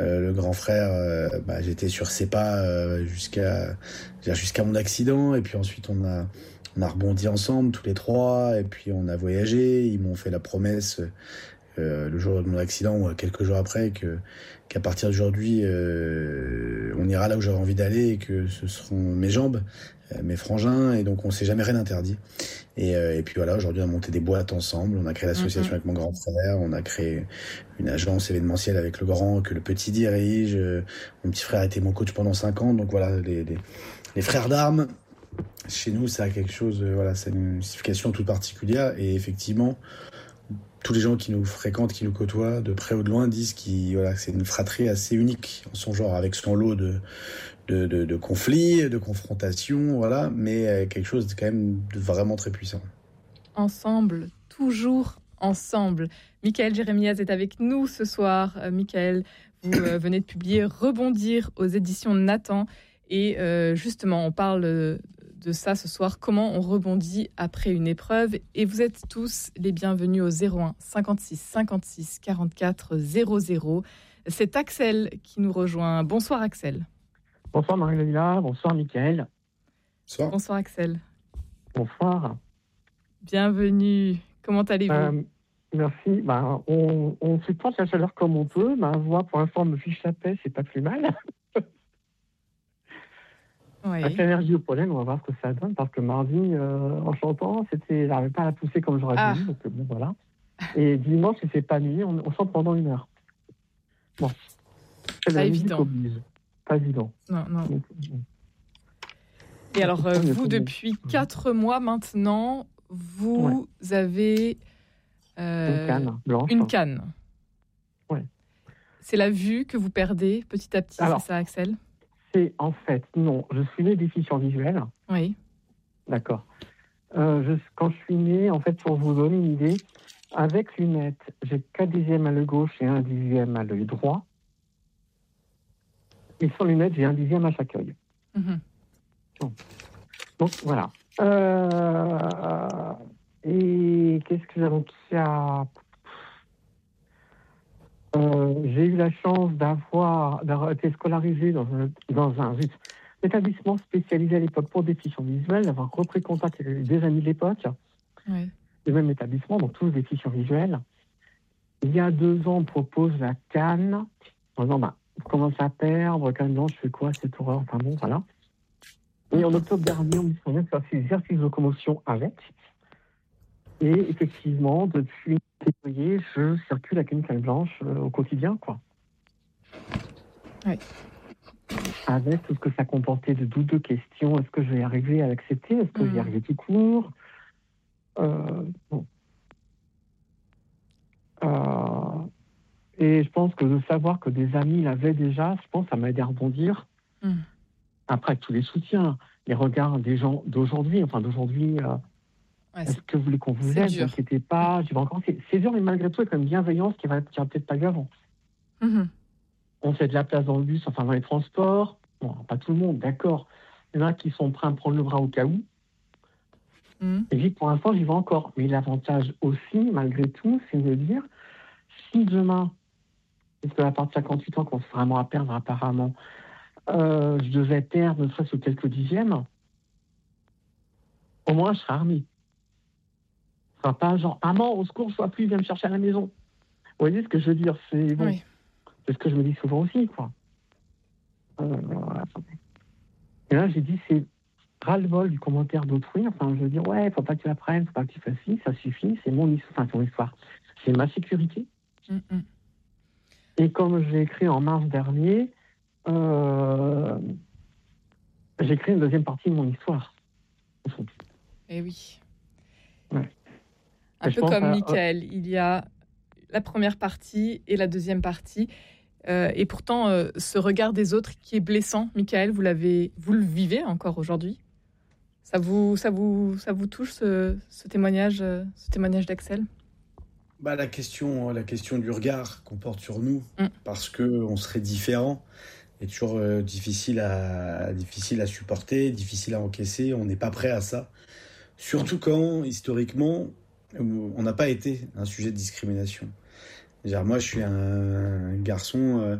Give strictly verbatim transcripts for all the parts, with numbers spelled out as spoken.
Euh, le grand frère, euh, bah, j'étais sur ses pas euh, jusqu'à jusqu'à mon accident, et puis ensuite on a on a rebondi ensemble tous les trois, et puis on a voyagé. Ils m'ont fait la promesse euh, le jour de mon accident ou quelques jours après que qu'à partir d'aujourd'hui euh, on ira là où j'aurais envie d'aller, et que ce seront mes jambes, euh, mes frangins, et donc on s'est jamais rien interdit. Et, euh, et puis voilà, aujourd'hui on a monté des boîtes ensemble, on a créé l'association mm-hmm. avec mon grand frère, on a créé une agence événementielle avec le grand que le petit dirige. Mon petit frère a été mon coach pendant cinq ans, donc voilà, les, les, les frères d'armes, chez nous ça a quelque chose, voilà, c'est une signification toute particulière. Et effectivement, tous les gens qui nous fréquentent, qui nous côtoient de près ou de loin disent que voilà, c'est une fratrie assez unique en son genre, avec son lot de De, de, de conflits, de confrontations, voilà, mais quelque chose de quand même de vraiment très puissant. Ensemble, toujours ensemble. Michaël Jérémiaz est avec nous ce soir. Euh, Michaël, vous euh, venez de publier Rebondir aux éditions Nathan. Et euh, justement, on parle de ça ce soir, comment on rebondit après une épreuve. Et vous êtes tous les bienvenus au zéro un cinquante-six cinquante-six quarante-quatre zéro zéro. C'est Axel qui nous rejoint. Bonsoir Axel. Bonsoir Marie-Léla, bonsoir Michaël. Bonsoir. Bonsoir Axel. Bonsoir. Bienvenue. Comment allez-vous ? euh, Merci. Ben, on, on supporte la chaleur comme on peut. Ma voix, pour l'instant, me fiche la paix, c'est pas plus mal. Oui. Avec l'énergie au pollen, on va voir ce que ça donne, parce que mardi, euh, en chantant, c'était, j'arrivais pas à la pousser comme j'aurais ah. voulu, donc bon, voilà. Et dimanche, il s'est pas nuit, on, on chante pendant une heure. Bon. C'est pas évident. Pas évident. Non, non. Donc, et alors, euh, vous, depuis quatre mois maintenant, vous ouais. avez euh, une canne blanche. Une canne. Ouais. C'est la vue que vous perdez petit à petit, alors, c'est ça, Axel ? C'est en fait, non, je suis né déficient visuel. Oui. D'accord. Euh, je, quand je suis né, en fait, pour vous donner une idée, avec lunettes, j'ai quatre dixièmes à l'œil gauche et un dixième à l'œil droit. Et sans lunettes, j'ai un dixième à chaque œil. Mmh. Donc, donc, voilà. Euh, et qu'est-ce que j'avais qu'il y a euh, J'ai eu la chance d'avoir, d'avoir été scolarisé dans un, dans un établissement spécialisé à l'époque pour déficients visuels, d'avoir repris contact avec des amis de l'époque, oui. du même établissement, donc tous déficients visuels. Il y a deux ans, on propose la canne. En disant, bah, on commence à perdre, quand même, je fais quoi, cette horreur, enfin bon, voilà. Et en octobre dernier, on me dit qu'on vient de faire ces exercices de locomotion avec. Et effectivement, depuis février, je circule avec une canne blanche euh, au quotidien, quoi. Oui. Avec tout ce que ça comportait de doutes, de questions, est-ce que je vais y arriver à l'accepter, est-ce que mmh. je vais y arriver tout court euh, bon. Euh... Et je pense que de savoir que des amis l'avaient déjà, je pense que ça m'a aidé à rebondir. Mmh. Après, tous les soutiens, les regards des gens d'aujourd'hui, enfin d'aujourd'hui, euh, ouais, est-ce que vous voulez qu'on vous aide ? Ne vous inquiétez pas, je vais encore... c'est, c'est dur, mais malgré tout, avec une bienveillance qui va, qui va peut-être pas eu avant. Mmh. On fait de la place dans le bus, enfin dans les transports. Bon, pas tout le monde, d'accord. Il y en a qui sont prêts à me prendre le bras au cas où. Mmh. Et puis, pour l'instant, j'y vais encore. Mais l'avantage aussi, malgré tout, c'est de dire, si demain, parce qu'à partir de cinquante-huit ans, qu'on se vraiment à perdre apparemment, euh, je devais perdre ne serait-ce que quelques dixièmes, au moins je serai armé. Ce sera pas genre, maman, au secours, je ne sois plus, viens me chercher à la maison. Vous voyez ce que je veux dire ? C'est bon. Oui. C'est ce que je me dis souvent aussi, quoi. Euh, et là, j'ai dit, c'est ras-le-bol du commentaire d'autrui. Enfin, je veux dire, ouais, faut pas que tu l'apprennes, faut pas que tu fasses ci, ça suffit, c'est mon histoire, enfin, ton histoire. C'est ma sécurité. Mm-mm. Et comme j'ai écrit en mars dernier, euh, j'ai écrit une deuxième partie de mon histoire. Eh oui. Ouais. Un et peu comme à... Michaël, il y a la première partie et la deuxième partie. Euh, et pourtant, euh, ce regard des autres qui est blessant, Michaël, vous l'avez, vous le vivez encore aujourd'hui. Ça vous, ça vous, ça vous touche ce, ce témoignage, euh, ce témoignage d'Axel ? Bah, la question, la question du regard qu'on porte sur nous, mm. parce qu'on serait différent, est toujours euh, difficile, à, difficile à supporter, difficile à encaisser. On n'est pas prêt à ça. Surtout quand, historiquement, on n'a pas été un sujet de discrimination. C'est-à-dire, moi, je suis un garçon euh,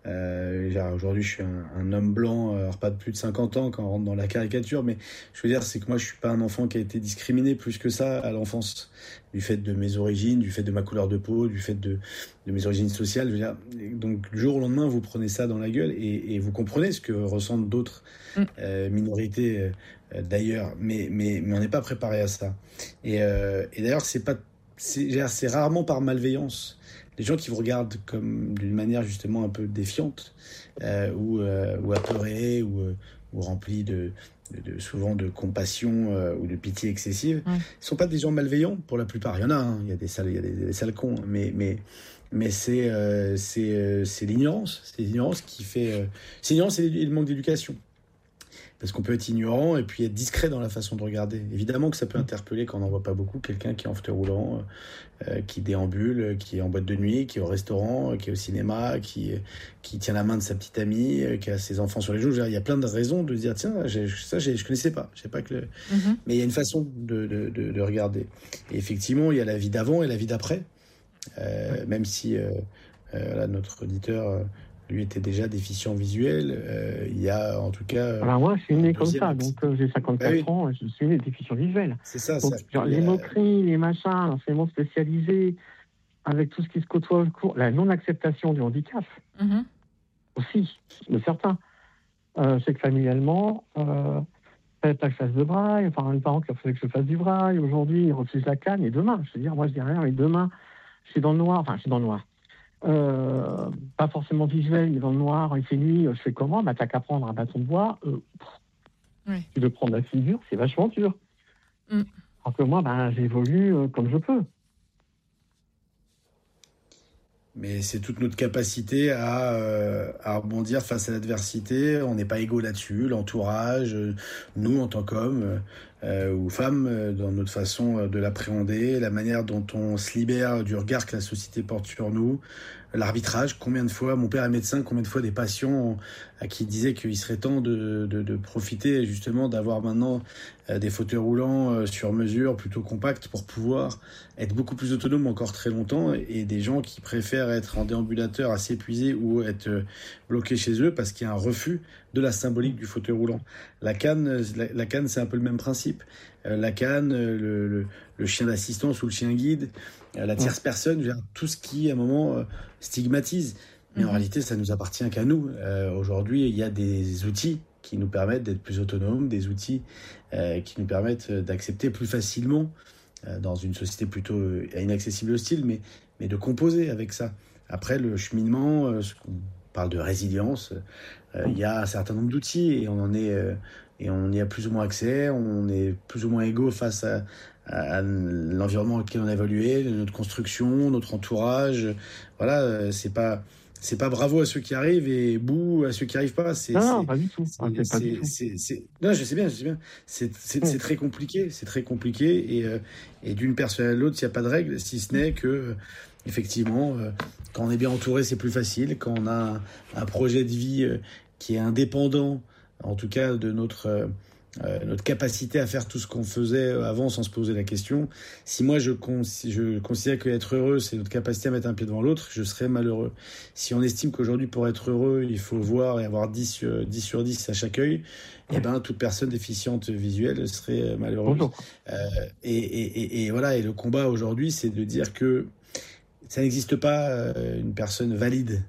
Euh, genre, aujourd'hui, je suis un, un homme blanc, alors pas de plus de cinquante ans quand on rentre dans la caricature, mais je veux dire, c'est que moi, je suis pas un enfant qui a été discriminé plus que ça à l'enfance, du fait de mes origines, du fait de ma couleur de peau, du fait de, de mes origines sociales. Je veux dire, donc, du jour au lendemain, vous prenez ça dans la gueule et, et vous comprenez ce que ressentent d'autres euh, minorités euh, d'ailleurs, mais, mais, mais on n'est pas préparé à ça. Et, euh, et d'ailleurs, c'est pas, c'est, c'est rarement par malveillance. Les gens qui vous regardent comme d'une manière justement un peu défiante euh, ou, euh, ou apeurée ou, euh, ou remplie de, de, de souvent de compassion euh, ou de pitié excessive, ouais. ne sont pas des gens malveillants pour la plupart. Il y en a, hein, il y a des sales, il y a des, des sales cons, mais mais mais c'est euh, c'est euh, c'est l'ignorance, c'est l'ignorance qui fait, euh, c'est l'ignorance et le manque d'éducation. Parce qu'on peut être ignorant et puis être discret dans la façon de regarder. Évidemment que ça peut interpeller quand on n'en voit pas beaucoup, quelqu'un qui est en fauteuil roulant, euh, qui déambule, qui est en boîte de nuit, qui est au restaurant, qui est au cinéma, qui, qui tient la main de sa petite amie, qui a ses enfants sur les joues. Il y a plein de raisons de se dire, tiens, j'ai, ça, j'ai, je ne connaissais pas. Je sais pas que le... mm-hmm. Mais il y a une façon de, de, de, de regarder. Et effectivement, il y a la vie d'avant et la vie d'après. Euh, même si euh, euh, là, notre auditeur... Euh, lui était déjà déficient visuel, euh, il y a en tout cas... Alors moi, je suis né comme ça, donc euh, j'ai cinquante-quatre bah oui. ans, je suis né déficient visuel. C'est ça, donc, ça. Genre, les a... moqueries, les machins, l'enseignement spécialisé, avec tout ce qui se côtoie au cours, la non-acceptation du handicap, mm-hmm. aussi, de certains. Euh, c'est que familialement, euh, fallait pas que je fasse de braille, enfin, les parents qui refusaient que je fasse du braille, aujourd'hui, ils refusent la canne, et demain, je veux dire, moi, je dis rien, mais demain, je suis dans le noir, enfin, je suis dans le noir. Euh, pas forcément visuel, mais dans le noir, il fait nuit, je fais comment ? Bah, t'as qu'à prendre un bâton de bois, euh, oui. Tu veux prendre la figure, c'est vachement dur. Mm. Alors que moi, bah, j'évolue euh, comme je peux. Mais c'est toute notre capacité à, euh, à rebondir face à l'adversité. On n'est pas égaux là-dessus. L'entourage, euh, nous en tant qu'hommes euh, ou femmes, euh, dans notre façon de l'appréhender, la manière dont on se libère du regard que la société porte sur nous, l'arbitrage. Combien de fois, mon père est médecin, combien de fois des patients à qui disaient qu'il serait temps de, de, de profiter justement d'avoir maintenant euh, des fauteuils roulants euh, sur mesure, plutôt compacts, pour pouvoir être beaucoup plus autonome encore très longtemps, et des gens qui préfèrent être en déambulateur assez épuisés ou être euh, bloqués chez eux parce qu'il y a un refus de la symbolique du fauteuil roulant. La canne, la, la canne, c'est un peu le même principe. Euh, la canne, le, le, le chien d'assistance ou le chien guide, euh, la tierce personne, tout ce qui, à un moment, euh, stigmatise. Mais mmh. en réalité, ça nous appartient qu'à nous. Euh, aujourd'hui, il y a des outils qui nous permettent d'être plus autonomes, des outils euh, qui nous permettent d'accepter plus facilement, euh, dans une société plutôt euh, inaccessible, hostile, mais, mais de composer avec ça. Après, le cheminement, euh, ce qu'on parle de résilience, euh, il y a un certain nombre d'outils et on en est... Euh, et on y a plus ou moins accès, on est plus ou moins égaux face à, à, à l'environnement dans lequel on a évolué, notre construction, notre entourage. Voilà, c'est pas, c'est pas bravo à ceux qui arrivent et bouh à ceux qui arrivent pas. C'est, non, c'est, non, pas du tout. C'est, ah, c'est c'est, pas du tout. C'est, c'est, non, je sais bien, je sais bien. C'est, c'est, c'est très compliqué, c'est très compliqué. Et, euh, et d'une personne à l'autre, il n'y a pas de règle, si ce n'est que, euh, effectivement, euh, quand on est bien entouré, c'est plus facile. Quand on a un, un projet de vie euh, qui est indépendant, en tout cas de notre, euh, notre capacité à faire tout ce qu'on faisait avant sans se poser la question. Si moi je, con, si je considère qu'être heureux, c'est notre capacité à mettre un pied devant l'autre, je serais malheureux. Si on estime qu'aujourd'hui, pour être heureux, il faut voir et avoir dix sur dix à chaque œil, eh ben, toute personne déficiente visuelle serait malheureuse. Euh, et, et, et, et voilà, et le combat aujourd'hui, c'est de dire que ça n'existe pas euh, une personne valide.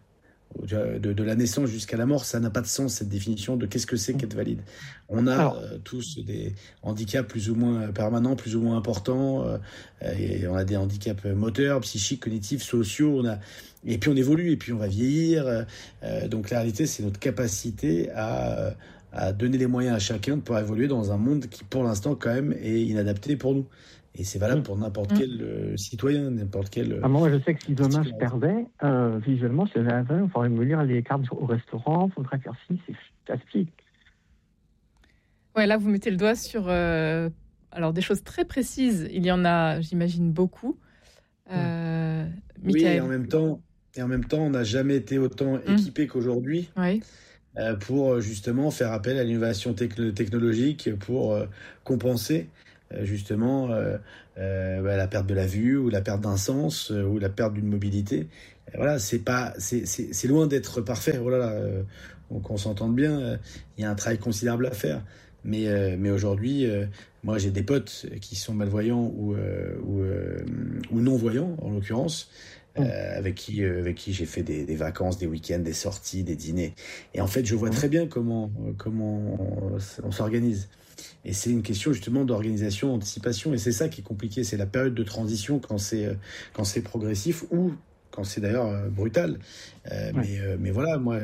De, de la naissance jusqu'à la mort, ça n'a pas de sens, cette définition de qu'est-ce que c'est qu'être valide. On a Alors, euh, tous des handicaps plus ou moins permanents, plus ou moins importants, euh, et on a des handicaps moteurs, psychiques, cognitifs, sociaux, on a... et puis on évolue, et puis on va vieillir. Euh, donc la réalité, c'est notre capacité à, à donner les moyens à chacun de pouvoir évoluer dans un monde qui, pour l'instant, quand même, est inadapté pour nous. Et c'est valable pour n'importe mmh. quel euh, citoyen, n'importe quel... Ah, moi, je sais que si demain je perdais, euh, visuellement, c'est la il faudrait me lire les cartes au restaurant, il faudrait faire ci, c'est fantastique. Ouais, là, vous mettez le doigt sur euh, alors, des choses très précises. Il y en a, j'imagine, beaucoup. Euh, mmh. Oui, et en même temps, et en même temps on n'a jamais été autant mmh. équipé qu'aujourd'hui. Oui. Euh, pour justement faire appel à l'innovation techn- technologique pour euh, compenser justement euh, euh, bah, la perte de la vue ou la perte d'un sens euh, ou la perte d'une mobilité. voilà, c'est pas, c'est, c'est, c'est loin d'être parfait. Oh là là, euh, qu'on s'entende bien. Il euh, y a un travail considérable à faire. Mais, euh, mais aujourd'hui, euh, moi, j'ai des potes qui sont malvoyants ou, euh, ou, euh, ou non-voyants, en l'occurrence, euh, mmh. avec qui, euh, avec qui j'ai fait des, des vacances, des week-ends, des sorties, des dîners. Et en fait, je vois très bien comment, comment on, on s'organise. Et c'est une question justement d'organisation, d'anticipation. Et c'est ça qui est compliqué. C'est la période de transition quand c'est, quand c'est progressif ou quand c'est d'ailleurs brutal. Euh, ouais. mais, euh, mais voilà, moi...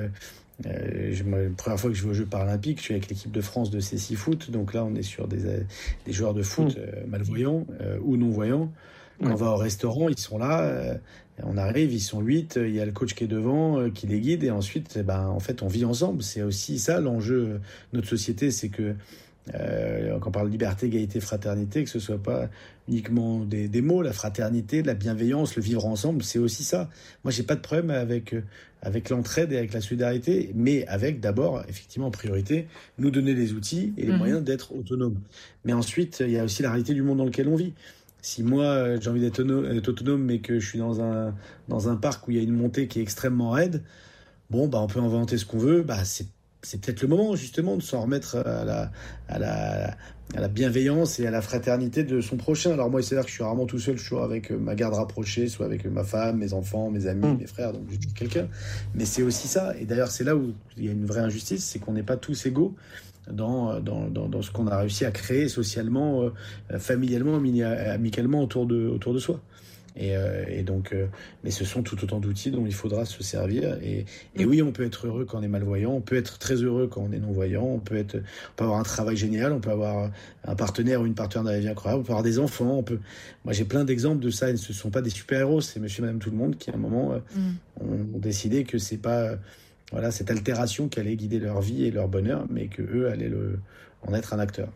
Euh, je, moi, la première fois que je vais aux Jeux paralympiques, je suis avec l'équipe de France de C six Foot. Donc là, on est sur des, des joueurs de foot mmh. euh, malvoyants euh, ou non-voyants. Quand mmh. on va au restaurant, ils sont là. Euh, on arrive, ils sont huit. Il y a le coach qui est devant, euh, qui les guide. Et ensuite, eh ben, en fait, on vit ensemble. C'est aussi ça l'enjeu de notre société. C'est que Euh, quand on parle de liberté, égalité, fraternité, que ce soit pas uniquement des, des mots, la fraternité, la bienveillance, le vivre ensemble, c'est aussi ça. Moi, j'ai pas de problème avec avec l'entraide et avec la solidarité, mais avec d'abord, effectivement, en priorité, nous donner les outils et les mmh. moyens d'être autonomes. Mais ensuite, il y a aussi la réalité du monde dans lequel on vit. Si moi, j'ai envie d'être autonome, d'être autonome mais que je suis dans un dans un parc où il y a une montée qui est extrêmement raide, bon, bah, on peut inventer ce qu'on veut, bah, c'est c'est peut-être le moment justement de s'en remettre à la, à, la, à la bienveillance et à la fraternité de son prochain. Alors moi, il s'avère que je suis rarement tout seul, je suis toujours avec ma garde rapprochée, soit avec ma femme, mes enfants, mes amis, mmh. mes frères, donc j'ai toujours quelqu'un. Mais c'est aussi ça, et d'ailleurs c'est là où il y a une vraie injustice, c'est qu'on n'est pas tous égaux dans, dans, dans, dans ce qu'on a réussi à créer socialement, euh, familialement, amicalement autour de, autour de soi. Et, euh, et donc, euh, mais ce sont tout autant d'outils dont il faudra se servir. Et, et oui, on peut être heureux quand on est malvoyant, on peut être très heureux quand on est non-voyant, on peut être, on peut avoir un travail génial, on peut avoir un partenaire ou une partenaire dans la vie incroyable, on peut avoir des enfants, on peut. Moi, j'ai plein d'exemples de ça. Et ce ne sont pas des super-héros, c'est Monsieur, Madame, tout le monde qui, à un moment, euh, mm. ont, ont décidé que c'est pas, euh, voilà, cette altération qui allait guider leur vie et leur bonheur, mais que eux allaient le, en être un acteur.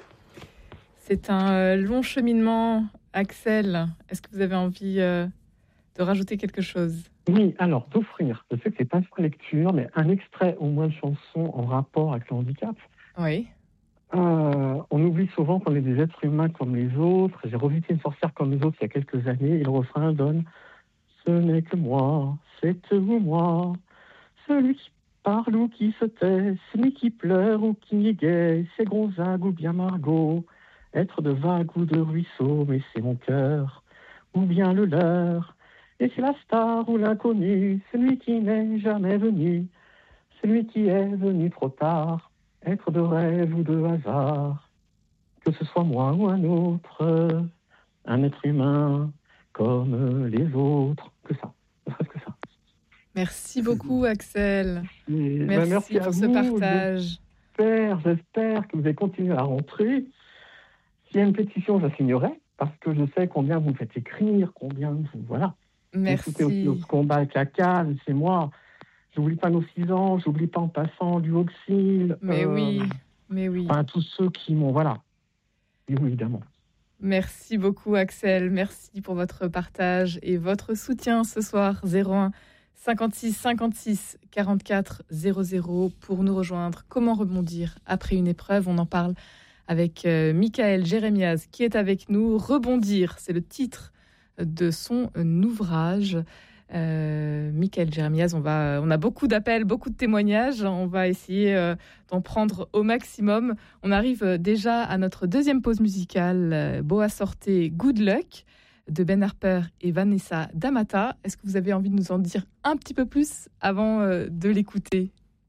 C'est un long cheminement. Axel, est-ce que vous avez envie euh, de rajouter quelque chose ? Oui, alors d'offrir, je sais que c'est pas une lecture, mais un extrait au moins de chanson en rapport avec le handicap. Oui. Euh, on oublie souvent qu'on est des êtres humains comme les autres. J'ai revisité Une sorcière comme les autres il y a quelques années et le refrain donne « Ce n'est que moi, c'est vous moi, celui qui parle ou qui se tait, celui qui pleure ou qui est gai, c'est Gonzague ou bien Margot. » Être de vague ou de ruisseau, mais c'est mon cœur, ou bien le leur. Et c'est la star ou l'inconnu, celui qui n'est jamais venu, celui qui est venu trop tard, être de rêve ou de hasard. Que ce soit moi ou un autre, un être humain comme les autres. Que ça, ne serait-ce que ça. Merci beaucoup, Axel. Et merci, ben merci pour à ce vous. partage. J'espère, j'espère que vous allez continuer à rentrer. S'il y a une pétition, je la signerai, parce que je sais combien vous me faites écrire, combien vous... Voilà. Merci. Vous aussi notre combat avec la canne, c'est moi. J'oublie pas nos six ans, j'oublie pas en passant du Auxil. Mais euh, oui, mais oui. Enfin, tous ceux qui m'ont... Voilà. Et oui, évidemment. Merci beaucoup, Axel. Merci pour votre partage et votre soutien ce soir. zéro un cinquante-six cinquante-six quarante-quatre zéro zéro pour nous rejoindre. Comment rebondir après une épreuve ? On en parle avec euh, Michael Jérémiaz qui est avec nous. Rebondir, c'est le titre de son ouvrage. Euh, Michael Jérémiaz, on, va, on a beaucoup d'appels, beaucoup de témoignages. On va essayer euh, d'en prendre au maximum. On arrive déjà à notre deuxième pause musicale. Euh, Boa Sorte, Good Luck de Ben Harper et Vanessa D'Amata. Est-ce que vous avez envie de nous en dire un petit peu plus avant euh, de l'écouter ?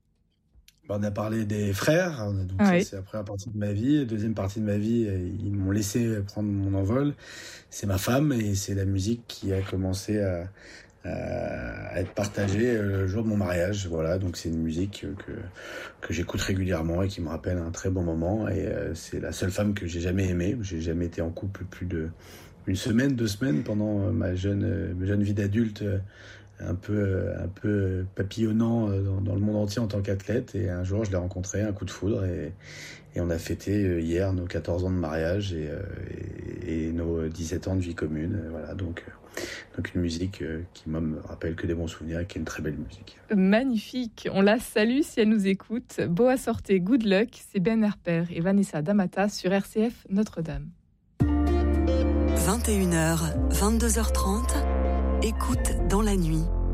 On a parlé des frères, donc oui. Ça, c'est la première partie de ma vie. La deuxième partie de ma vie, ils m'ont laissé prendre mon envol. C'est ma femme et c'est la musique qui a commencé à, à être partagée le jour de mon mariage. Voilà, donc c'est une musique que, que j'écoute régulièrement et qui me rappelle un très bon moment. Et c'est la seule femme que j'ai jamais aimée. J'ai jamais été en couple plus de une semaine, deux semaines pendant ma jeune, ma jeune vie d'adulte. Un peu, un peu papillonnant dans, dans le monde entier en tant qu'athlète. Et un jour, je l'ai rencontré, un coup de foudre, et, et on a fêté hier nos quatorze ans de mariage et, et, et nos dix-sept ans de vie commune. Voilà, donc, donc une musique qui moi, me rappelle que des bons souvenirs et qui est une très belle musique. Magnifique, on la salue si elle nous écoute. Boa Sorte, Good Luck, c'est Ben Harper et Vanessa D'Amata sur R C F Notre-Dame. vingt et une heures, vingt-deux heures trente. Écoute dans la nuit,